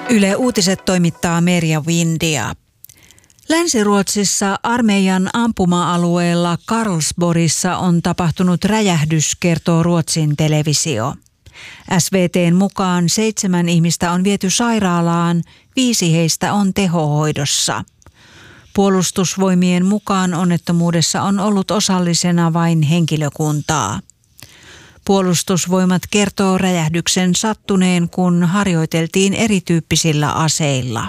Yle Uutiset toimittaa Merja Windia. Länsi-Ruotsissa armeijan ampuma-alueella Karlsborgissa on tapahtunut räjähdys, kertoo Ruotsin televisio. SVT:n mukaan 7 ihmistä on viety sairaalaan, 5 heistä on tehohoidossa. Puolustusvoimien mukaan onnettomuudessa on ollut osallisena vain henkilökuntaa. Puolustusvoimat kertoo räjähdyksen sattuneen, kun harjoiteltiin erityyppisillä aseilla.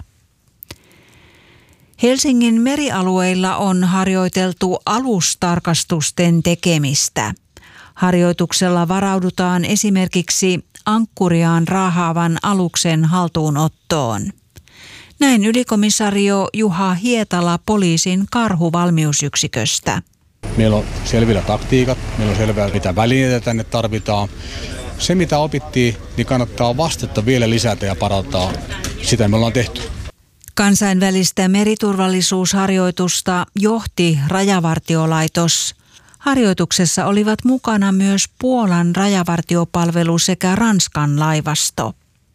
Helsingin merialueilla on harjoiteltu alustarkastusten tekemistä. Harjoituksella varaudutaan esimerkiksi ankkuriaan raahaavan aluksen haltuunottoon. Näin ylikomisario Juha Hietala poliisin karhuvalmiusyksiköstä. Meillä on selvillä taktiikat, meillä on selvää mitä välineitä tänne tarvitaan. Se mitä opittiin, niin kannattaa vastetta vielä lisätä ja parantaa. Sitä me ollaan tehty. Kansainvälistä meriturvallisuusharjoitusta johti Rajavartiolaitos. Harjoituksessa olivat mukana myös Puolan rajavartiopalvelu sekä Ranskan laivasto.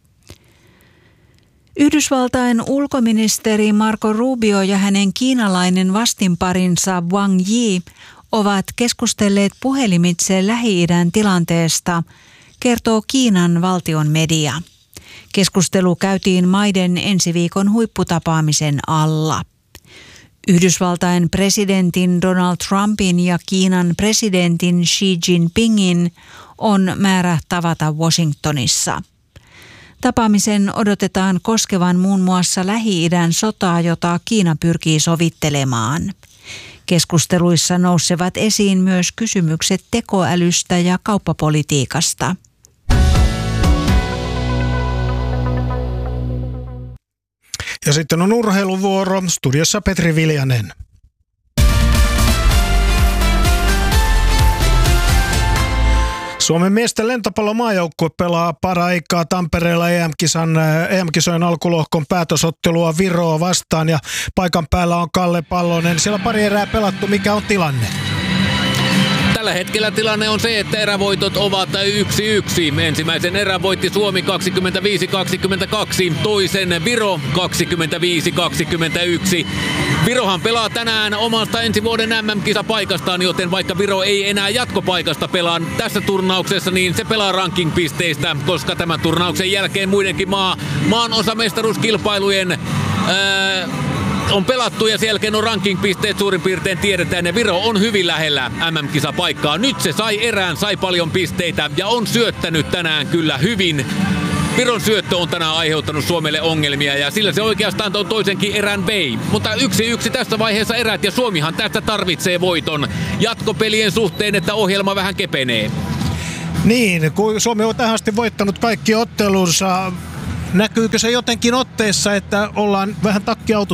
Yhdysvaltain ulkoministeri Marco Rubio ja hänen kiinalainen vastinparinsa Wang Yi ovat keskustelleet puhelimitse Lähi-idän tilanteesta, kertoo Kiinan valtion media. Keskustelu käytiin maiden ensi viikon huipputapaamisen alla. Yhdysvaltain presidentin Donald Trumpin ja Kiinan presidentin Xi Jinpingin on määrä tavata Washingtonissa. Tapaamisen odotetaan koskevan muun muassa Lähi-idän sotaa, jota Kiina pyrkii sovittelemaan. Keskusteluissa nousevat esiin myös kysymykset tekoälystä ja kauppapolitiikasta. Ja sitten on urheiluvuoro. Studiossa Petri Viljanen. Suomen miesten lentopallomaajoukkue pelaa paraikaa Tampereella EM-kisojen alkulohkon päätösottelua Viroa vastaan ja paikan päällä on Kalle Pallonen. Siellä on pari erää pelattu. Mikä on tilanne? Tällä hetkellä tilanne on se, että erävoitot ovat 1-1. Ensimmäisen erän voitti Suomi 25-22, toisen Viro 25-21. Virohan pelaa tänään omasta ensi vuoden MM-kisapaikastaan, joten vaikka Viro ei enää jatkopaikasta pelaa tässä turnauksessa, niin se pelaa ranking-pisteistä, koska tämän turnauksen jälkeen muidenkin maan osamestaruuskilpailujen on pelattu ja sen jälkeen on ranking-pisteet suurin piirtein tiedetään ja Viro on hyvin lähellä MM-kisapaikkaa. Nyt se sai erään, sai paljon pisteitä ja on syöttänyt tänään kyllä hyvin. Viron syöttö on tänään aiheuttanut Suomelle ongelmia ja sillä se oikeastaan on toisenkin erän vei. Mutta 1-1 tässä vaiheessa erät ja Suomihan tästä tarvitsee voiton jatkopelien suhteen, että ohjelma vähän kepenee. Niin, kun Suomi on tähän asti voittanut kaikki ottelunsa. Näkyykö se jotenkin otteessa, että ollaan vähän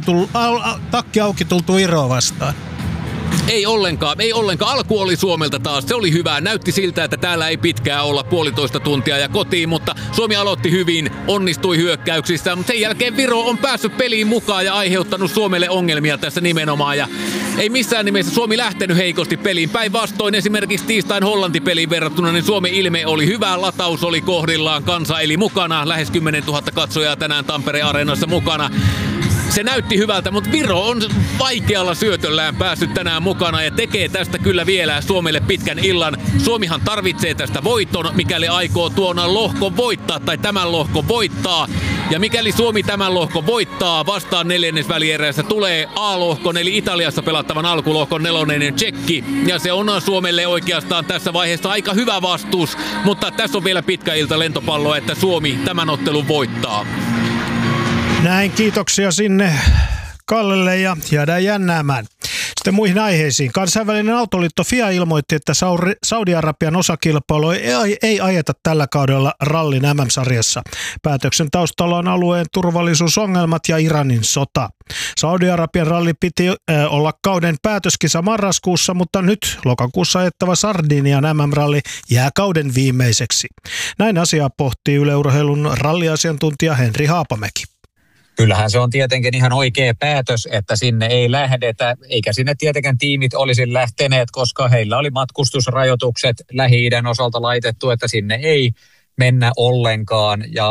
takki auki tultu Viroa vastaan? Ei ollenkaan. Alku oli Suomelta taas. Se oli hyvä. Näytti siltä, että täällä ei pitkään olla 1,5 tuntia ja kotiin, mutta Suomi aloitti hyvin, onnistui hyökkäyksissä, mutta sen jälkeen Viro on päässyt peliin mukaan ja aiheuttanut Suomelle ongelmia tässä nimenomaan. Ja ei missään nimessä Suomi lähtenyt heikosti peliin. Päinvastoin esimerkiksi tiistain Hollanti-peliin verrattuna, niin Suomen ilme oli hyvä, lataus oli kohdillaan, kansa eli mukana. Lähes 10 000 katsojaa tänään Tampereen Areenassa mukana. Se näytti hyvältä, mutta Viro on vaikealla syötöllään päässyt tänään mukana ja tekee tästä kyllä vielä Suomelle pitkän illan. Suomihan tarvitsee tästä voiton, mikäli aikoo tuona lohkon voittaa tai tämän lohkon voittaa. Ja mikäli Suomi tämän lohkon voittaa, vastaan neljännesvälierässä tulee A-lohkon eli Italiassa pelattavan alkulohkon 4. Tsekki. Ja se on Suomelle oikeastaan tässä vaiheessa aika hyvä vastuus, mutta tässä on vielä pitkä ilta lentopalloa, että Suomi tämän ottelun voittaa. Näin, kiitoksia sinne Kallelle ja jäädään jännäämään. Sitten muihin aiheisiin. Kansainvälinen autoliitto FIA ilmoitti, että Saudi-Arabian osakilpailu ei ajeta tällä kaudella rallin MM-sarjassa. Päätöksen taustalla on alueen turvallisuusongelmat ja Iranin sota. Saudi-Arabian ralli piti olla kauden päätöskisa marraskuussa, mutta nyt lokakuussa ajettava Sardinian MM-ralli jää kauden viimeiseksi. Näin asiaa pohtii Yle Urheilun ralliasiantuntija Henri Haapamäki. Kyllähän se on tietenkin ihan oikea päätös, että sinne ei lähdetä, eikä sinne tietenkään tiimit olisi lähteneet, koska heillä oli matkustusrajoitukset Lähi-idän osalta laitettu, että sinne ei mennä ollenkaan. Ja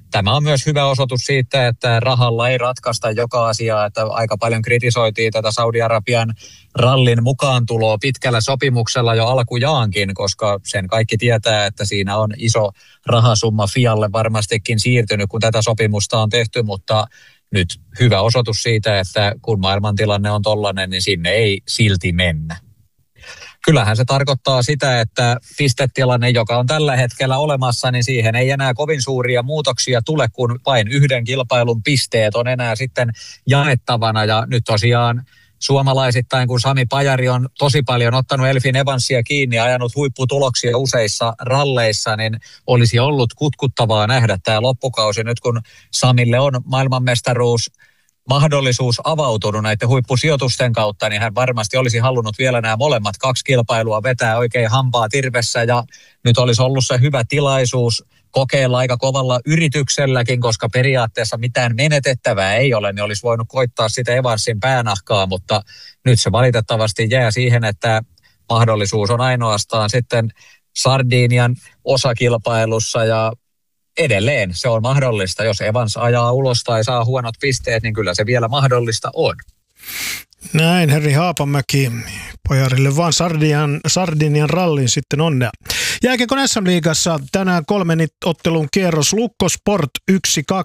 tämä on myös hyvä osoitus siitä, että rahalla ei ratkaista joka asiaa, että aika paljon kritisoitiin tätä Saudi-Arabian rallin mukaantuloa pitkällä sopimuksella jo alkujaankin, koska sen kaikki tietää, että siinä on iso rahasumma FIAlle varmastikin siirtynyt, kun tätä sopimusta on tehty, mutta nyt hyvä osoitus siitä, että kun maailmantilanne on tollainen, niin sinne ei silti mennä. Kyllähän se tarkoittaa sitä, että pistetilanne, joka on tällä hetkellä olemassa, niin siihen ei enää kovin suuria muutoksia tule, kun vain yhden kilpailun pisteet on enää sitten jaettavana. Ja nyt tosiaan suomalaisittain, kun Sami Pajari on tosi paljon ottanut Elfyn Evansia kiinni ja ajanut huipputuloksia useissa ralleissa, niin olisi ollut kutkuttavaa nähdä tämä loppukausi. Nyt kun Samille on maailmanmestaruus mahdollisuus avautunut näiden huippusijoitusten kautta, niin hän varmasti olisi halunnut vielä nämä molemmat 2 kilpailua vetää oikein hampaa tirvessä, ja nyt olisi ollut se hyvä tilaisuus kokeilla aika kovalla yritykselläkin, koska periaatteessa mitään menetettävää ei ole, niin olisi voinut koittaa sitä Evansin päänahkaa, mutta nyt se valitettavasti jää siihen, että mahdollisuus on ainoastaan sitten Sardinian osakilpailussa, ja edelleen se on mahdollista. Jos Evans ajaa ulos tai saa huonot pisteet, niin kyllä se vielä mahdollista on. Näin, Henri Haapamäki. Pajarille vaan Sardinian rallin sitten onnea. Jääkiekon SM-liigassa tänään 3 ottelun kierros. Lukko Sport 1-2.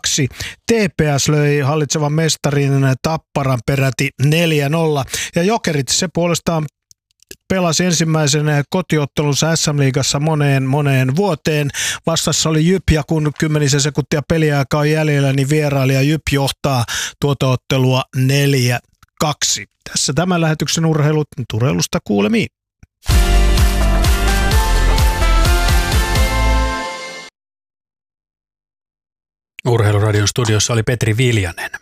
TPS löi hallitsevan mestarin Tapparan peräti 4-0. Ja Jokerit se puolestaan pelasi ensimmäisen kotiottelunsa SM-liigassa moneen vuoteen. Vastassa oli Jyp, ja kun 10 sekuntia peliaikaa on jäljellä, niin vierailija Jyp johtaa tuota ottelua 4-2. Tässä tämän lähetyksen urheilusta kuulemiin. Urheiluradion studiossa oli Petri Viljanen.